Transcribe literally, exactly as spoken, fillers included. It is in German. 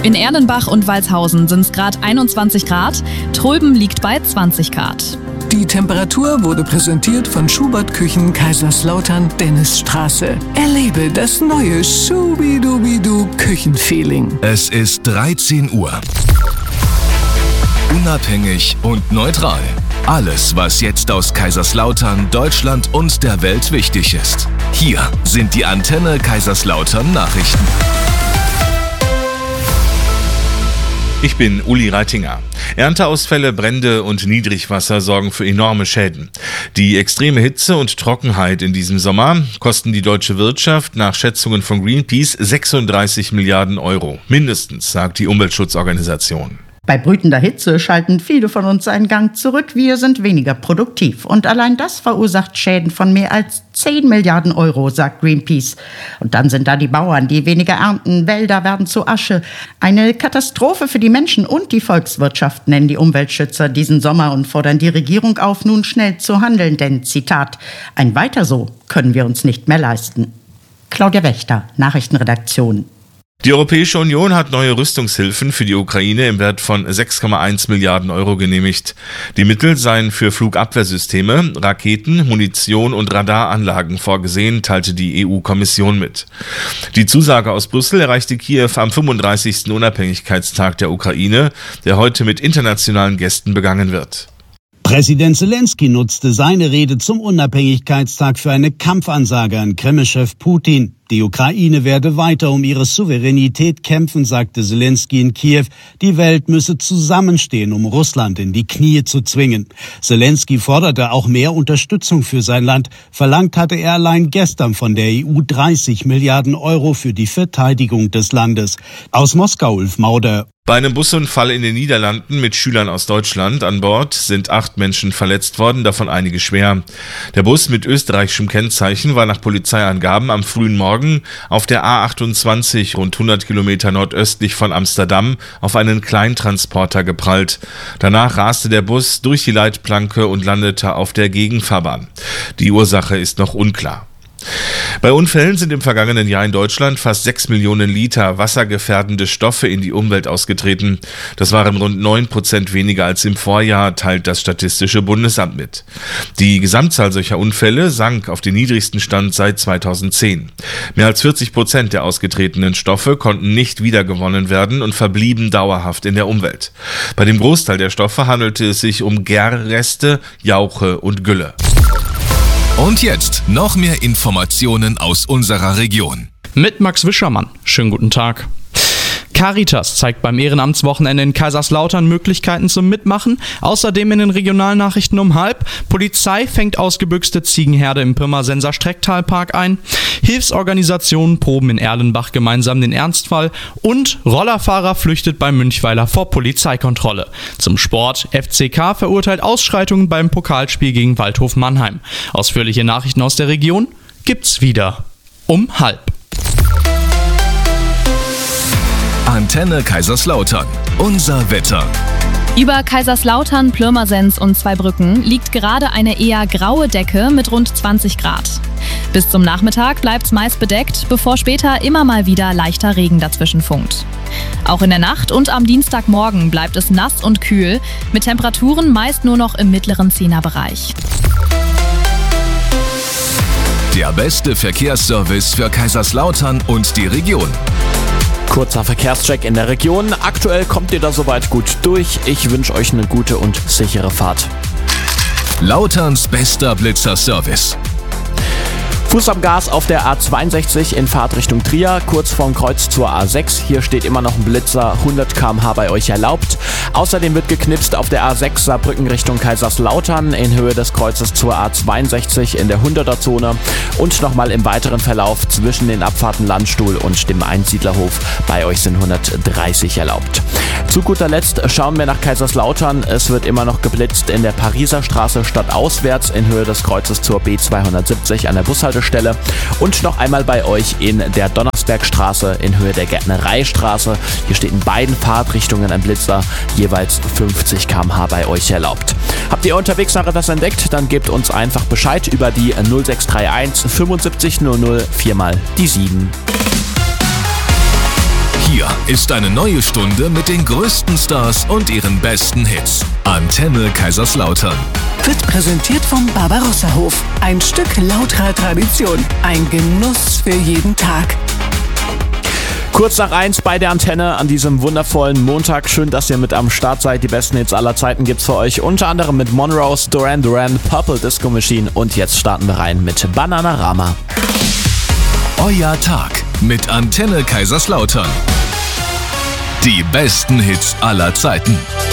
In Erlenbach und Walshausen sind es gerade einundzwanzig Grad, Tröben liegt bei zwanzig Grad. Die Temperatur wurde präsentiert von Schubert Küchen Kaiserslautern Dennisstraße. Erlebe das neue Schubidubidu Küchenfeeling. Es ist dreizehn Uhr. Unabhängig und neutral. Alles, was jetzt aus Kaiserslautern, Deutschland und der Welt wichtig ist. Hier sind die Antenne Kaiserslautern Nachrichten. Ich bin Uli Reitinger. Ernteausfälle, Brände und Niedrigwasser sorgen für enorme Schäden. Die extreme Hitze und Trockenheit in diesem Sommer kosten die deutsche Wirtschaft nach Schätzungen von Greenpeace sechsunddreißig Milliarden Euro. Mindestens, sagt die Umweltschutzorganisation. Bei brütender Hitze schalten viele von uns einen Gang zurück. Wir sind weniger produktiv. Und allein das verursacht Schäden von mehr als zehn Milliarden Euro, sagt Greenpeace. Und dann sind da die Bauern, die weniger ernten. Wälder werden zu Asche. Eine Katastrophe für die Menschen und die Volkswirtschaft, nennen die Umweltschützer diesen Sommer und fordern die Regierung auf, nun schnell zu handeln. Denn, Zitat, ein Weiter so können wir uns nicht mehr leisten. Claudia Wächter, Nachrichtenredaktion. Die Europäische Union hat neue Rüstungshilfen für die Ukraine im Wert von sechs Komma eins Milliarden Euro genehmigt. Die Mittel seien für Flugabwehrsysteme, Raketen, Munition und Radaranlagen vorgesehen, teilte die E U-Kommission mit. Die Zusage aus Brüssel erreichte Kiew am fünfunddreißigsten Unabhängigkeitstag der Ukraine, der heute mit internationalen Gästen begangen wird. Präsident Zelensky nutzte seine Rede zum Unabhängigkeitstag für eine Kampfansage an Kreml-Chef Putin. Die Ukraine werde weiter um ihre Souveränität kämpfen, sagte Zelensky in Kiew. Die Welt müsse zusammenstehen, um Russland in die Knie zu zwingen. Zelensky forderte auch mehr Unterstützung für sein Land. Verlangt hatte er allein gestern von der E U dreißig Milliarden Euro für die Verteidigung des Landes. Aus Moskau, Ulf Mauder. Bei einem Busunfall in den Niederlanden mit Schülern aus Deutschland an Bord sind acht Menschen verletzt worden, davon einige schwer. Der Bus mit österreichischem Kennzeichen war nach Polizeiangaben am frühen Morgen auf der A achtundzwanzig rund hundert Kilometer nordöstlich von Amsterdam auf einen Kleintransporter geprallt. Danach raste der Bus durch die Leitplanke und landete auf der Gegenfahrbahn. Die Ursache ist noch unklar. Bei Unfällen sind im vergangenen Jahr in Deutschland fast sechs Millionen Liter wassergefährdende Stoffe in die Umwelt ausgetreten. Das waren rund neun Prozent weniger als im Vorjahr, teilt das Statistische Bundesamt mit. Die Gesamtzahl solcher Unfälle sank auf den niedrigsten Stand seit zweitausendzehn. Mehr als vierzig Prozent der ausgetretenen Stoffe konnten nicht wiedergewonnen werden und verblieben dauerhaft in der Umwelt. Bei dem Großteil der Stoffe handelte es sich um Gärreste, Jauche und Gülle. Und jetzt noch mehr Informationen aus unserer Region. Mit Max Wischermann. Schönen guten Tag. Caritas zeigt beim Ehrenamtswochenende in Kaiserslautern Möglichkeiten zum Mitmachen. Außerdem in den Regionalnachrichten um halb. Polizei fängt ausgebüxte Ziegenherde im Pirmasenser Strecktalpark ein. Hilfsorganisationen proben in Erlenbach gemeinsam den Ernstfall. Und Rollerfahrer flüchtet bei Münchweiler vor Polizeikontrolle. Zum Sport. F C K verurteilt Ausschreitungen beim Pokalspiel gegen Waldhof Mannheim. Ausführliche Nachrichten aus der Region gibt's wieder um halb. Antenne Kaiserslautern. Unser Wetter. Über Kaiserslautern, Pirmasens und Zweibrücken liegt gerade eine eher graue Decke mit rund zwanzig Grad. Bis zum Nachmittag bleibt's meist bedeckt, bevor später immer mal wieder leichter Regen dazwischen funkt. Auch in der Nacht und am Dienstagmorgen bleibt es nass und kühl, mit Temperaturen meist nur noch im mittleren Zehnerbereich. Der beste Verkehrsservice für Kaiserslautern und die Region. Kurzer Verkehrscheck in der Region. Aktuell kommt ihr da soweit gut durch. Ich wünsche euch eine gute und sichere Fahrt. Lauterns bester Blitzer-Service. Fuß am Gas auf der A zweiundsechzig in Fahrtrichtung Trier, kurz vorm Kreuz zur A sechs. Hier steht immer noch ein Blitzer, hundert Kilometer pro Stunde bei euch erlaubt. Außerdem wird geknipst auf der A sechs Saarbrücken Richtung Kaiserslautern in Höhe des Kreuzes zur A zweiundsechzig in der hunderter-Zone und nochmal im weiteren Verlauf zwischen den Abfahrten Landstuhl und dem Einsiedlerhof. Bei euch sind hundertdreißig erlaubt. Zu guter Letzt schauen wir nach Kaiserslautern. Es wird immer noch geblitzt in der Pariser Straße stadtauswärts in Höhe des Kreuzes zur B zweihundertsiebzig an der Bushaltestelle. Und noch einmal bei euch in der Donnersbergstraße in Höhe der Gärtnereistraße. Hier steht in beiden Fahrtrichtungen ein Blitzer, jeweils fünfzig Kilometer pro Stunde bei euch erlaubt. Habt ihr unterwegs noch etwas entdeckt, dann gebt uns einfach Bescheid über die null sechs drei eins fünfundsiebzig null null vier mal die sieben. Hier ist eine neue Stunde mit den größten Stars und ihren besten Hits. Antenne Kaiserslautern. Wird präsentiert vom Barbarossa-Hof. Ein Stück lauterer Tradition. Ein Genuss für jeden Tag. Kurz nach eins bei der Antenne an diesem wundervollen Montag. Schön, dass ihr mit am Start seid. Die besten Hits aller Zeiten gibt's für euch. Unter anderem mit Monrose, Duran Duran, Purple Disco Machine. Und jetzt starten wir rein mit Bananarama. Euer Tag mit Antenne Kaiserslautern. Die besten Hits aller Zeiten.